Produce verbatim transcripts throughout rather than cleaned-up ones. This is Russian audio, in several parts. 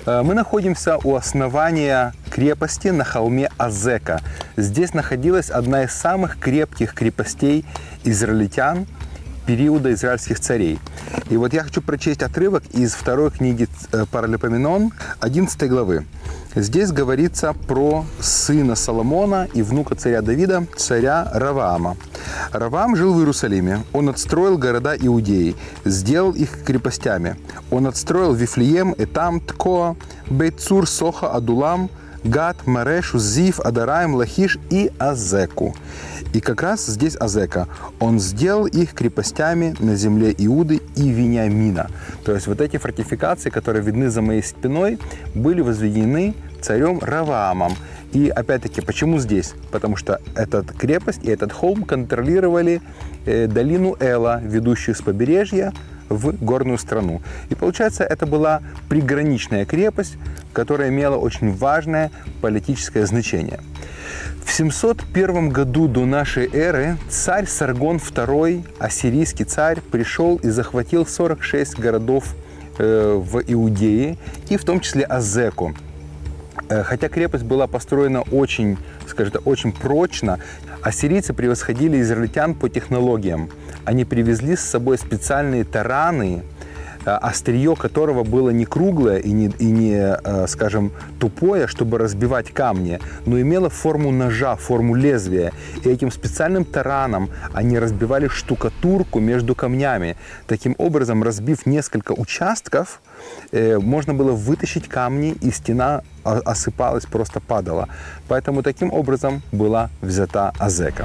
Мы находимся у основания крепости на холме Азека. Здесь находилась одна из самых крепких крепостей израильтян периода израильских царей. И вот я хочу прочесть отрывок из второй книги Паралипоменон, одиннадцатой главы. Здесь говорится про сына Соломона и внука царя Давида, царя Раваама. Раваам жил в Иерусалиме. Он отстроил города Иудеи, сделал их крепостями. Он отстроил Вифлеем, Этам, Ткоа, Бейт-Цур, Соха, Адулам, Гат, Марешу, Зив, Адараим, Лахиш и Азеку. И как раз здесь Азека. Он сделал их крепостями на земле Иуды и Вениамина. То есть вот эти фортификации, которые видны за моей спиной, были возведены царем Раваамом. И опять-таки, почему здесь? Потому что эта крепость и этот холм контролировали э, долину Эла, ведущую с побережья в горную страну. И получается, это была приграничная крепость, которая имела очень важное политическое значение. В семьсот первом году до нашей эры царь Саргон второй, ассирийский царь, пришел и захватил сорок шесть городов э, в Иудее, и в том числе Азеку. Э, хотя крепость была построена очень, скажем так, очень прочно, ассирийцы превосходили израильтян по технологиям. Они привезли с собой специальные тараны, острие которого было не круглое и не, и не, скажем, тупое, чтобы разбивать камни, но имело форму ножа, форму лезвия. И этим специальным тараном они разбивали штукатурку между камнями. Таким образом, разбив несколько участков, можно было вытащить камни, и стена осыпалась, просто падала. Поэтому таким образом была взята Азека.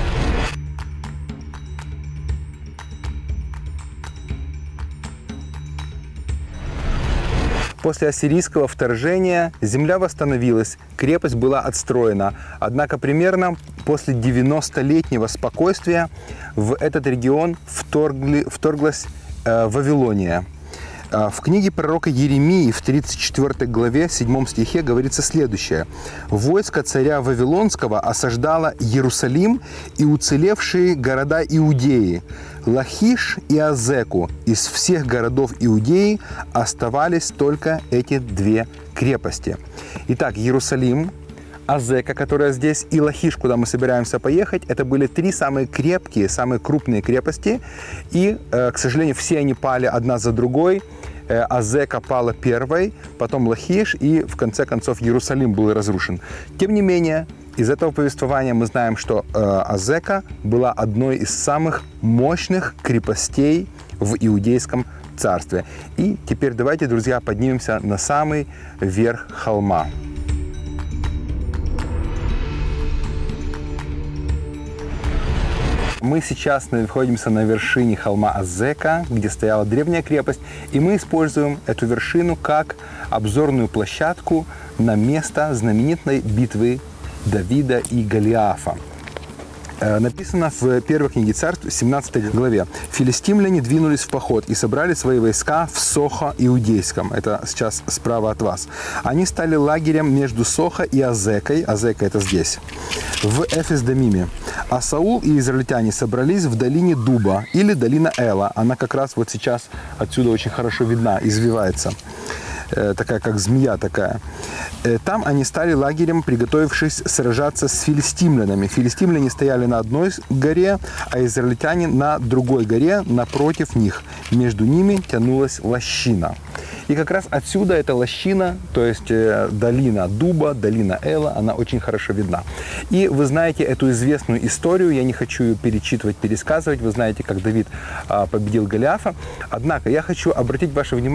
После ассирийского вторжения земля восстановилась, крепость была отстроена. Однако примерно после девяностолетнего спокойствия в этот регион вторгли, вторглась э, Вавилония. В книге пророка Иеремии в тридцать четвёртой главе, седьмом стихе говорится следующее. «Войско царя Вавилонского осаждало Иерусалим и уцелевшие города Иудеи. Лахиш и Азеку. Из всех городов Иудеи оставались только эти две крепости». Итак, Иерусалим, Азека, которая здесь, и Лахиш, куда мы собираемся поехать, это были три самые крепкие, самые крупные крепости. И, к сожалению, все они пали одна за другой. Азека пала первой, потом Лахиш, и в конце концов Иерусалим был разрушен. Тем не менее, из этого повествования мы знаем, что Азека была одной из самых мощных крепостей в Иудейском царстве. И теперь давайте, друзья, поднимемся на самый верх холма. Мы сейчас находимся на вершине холма Азека, где стояла древняя крепость, и мы используем эту вершину как обзорную площадку на место знаменитой битвы Давида и Голиафа. Написано в первой книге Царств, семнадцатой главе. «Филистимляне двинулись в поход и собрали свои войска в Сохо Иудейском». Это сейчас справа от вас. Они стали лагерем между Сохо и Азекой. Азека это здесь. В Эфес-Дамиме. А Саул и израильтяне собрались в долине Дуба, или долина Эла. Она как раз вот сейчас отсюда очень хорошо видна, извивается. Такая, как змея такая. Там они стали лагерем, приготовившись сражаться с филистимлянами. Филистимляне стояли на одной горе, а израильтяне на другой горе напротив них. Между ними тянулась лощина. И как раз отсюда эта лощина, то есть долина Дуба, долина Эла, она очень хорошо видна. И вы знаете эту известную историю, я не хочу ее перечитывать, пересказывать. Вы знаете, как Давид победил Голиафа. Однако я хочу обратить ваше внимание